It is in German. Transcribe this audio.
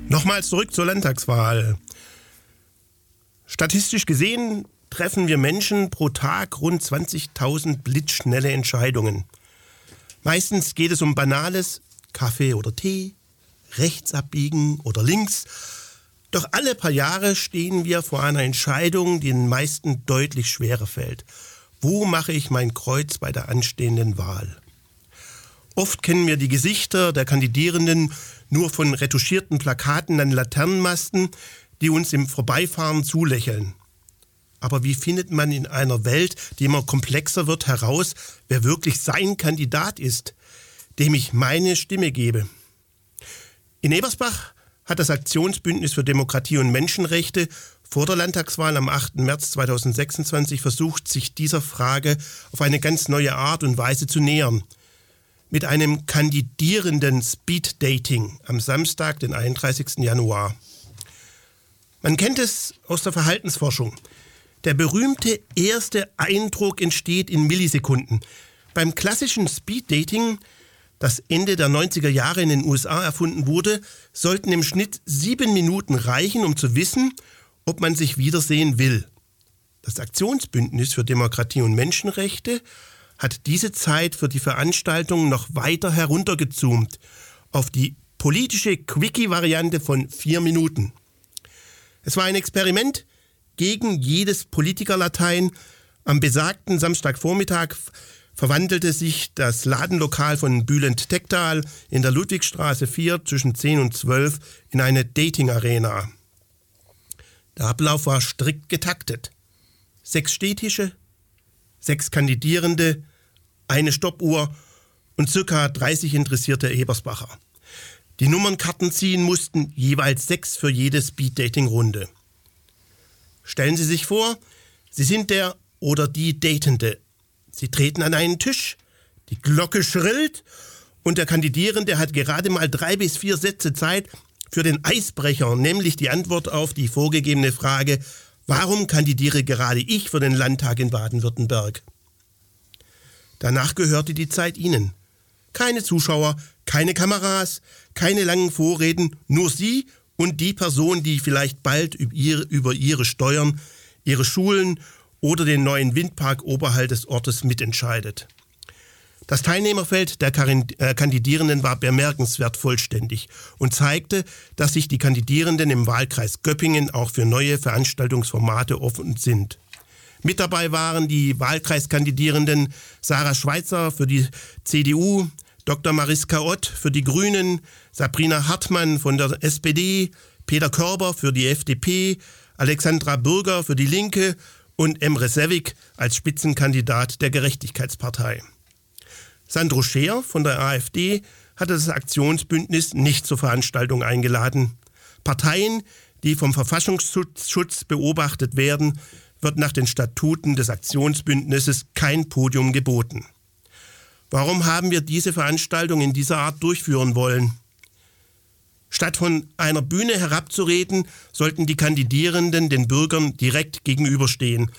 Nochmals zurück zur Landtagswahl. Statistisch gesehen treffen wir Menschen pro Tag rund 20.000 blitzschnelle Entscheidungen. Meistens geht es um Banales, Kaffee oder Tee, rechts abbiegen oder links. Doch alle paar Jahre stehen wir vor einer Entscheidung, die den meisten deutlich schwerer fällt. Wo mache ich mein Kreuz bei der anstehenden Wahl? Oft kennen wir die Gesichter der Kandidierenden nur von retuschierten Plakaten an Laternenmasten, die uns im Vorbeifahren zulächeln. Aber wie findet man in einer Welt, die immer komplexer wird, heraus, wer wirklich sein Kandidat ist, dem ich meine Stimme gebe? In Ebersbach hat das Aktionsbündnis für Demokratie und Menschenrechte vor der Landtagswahl am 8. März 2026 versucht, sich dieser Frage auf eine ganz neue Art und Weise zu nähern. Mit einem kandidierenden Speed-Dating am Samstag, den 31. Januar. Man kennt es aus der Verhaltensforschung. Der berühmte erste Eindruck entsteht in Millisekunden. Beim klassischen Speed-Dating, das Ende der 90er Jahre in den USA erfunden wurde, sollten im Schnitt 7 Minuten reichen, um zu wissen, ob man sich wiedersehen will. Das Aktionsbündnis für Demokratie und Menschenrechte hat diese Zeit für die Veranstaltung noch weiter heruntergezoomt auf die politische Quickie-Variante von 4 Minuten. Es war ein Experiment gegen jedes Politikerlatein. Am besagten Samstagvormittag verwandelte sich das Ladenlokal von Bülent-Tektal in der Ludwigstraße 4 zwischen 10 und 12 in eine Dating-Arena. Der Ablauf war strikt getaktet. 6 Stehtische, 6 Kandidierende, eine Stoppuhr und ca. 30 interessierte Ebersbacher. Die Nummernkarten ziehen mussten, jeweils 6 für jede Speed-Dating-Runde. Stellen Sie sich vor, Sie sind der oder die Datende. Sie treten an einen Tisch, die Glocke schrillt und der Kandidierende hat gerade mal 3 bis 4 Sätze Zeit für den Eisbrecher, nämlich die Antwort auf die vorgegebene Frage: Warum kandidiere gerade ich für den Landtag in Baden-Württemberg? Danach gehörte die Zeit Ihnen. Keine Zuschauer, keine Kameras, keine langen Vorreden, nur Sie und die Person, die vielleicht bald über ihre Steuern, ihre Schulen oder den neuen Windpark oberhalb des Ortes mitentscheidet. Das Teilnehmerfeld der Kandidierenden war bemerkenswert vollständig und zeigte, dass sich die Kandidierenden im Wahlkreis Göppingen auch für neue Veranstaltungsformate offen sind. Mit dabei waren die Wahlkreiskandidierenden Sarah Schweitzer für die CDU, Dr. Mariska Ott für die Grünen, Sabrina Hartmann von der SPD, Peter Körber für die FDP, Alexandra Bürger für die Linke und Emre Sevik als Spitzenkandidat der Gerechtigkeitspartei. Sandro Scheer von der AfD hatte das Aktionsbündnis nicht zur Veranstaltung eingeladen. Parteien, die vom Verfassungsschutz beobachtet werden, wird nach den Statuten des Aktionsbündnisses kein Podium geboten. Warum haben wir diese Veranstaltung in dieser Art durchführen wollen? Statt von einer Bühne herabzureden, sollten die Kandidierenden den Bürgern direkt gegenüberstehen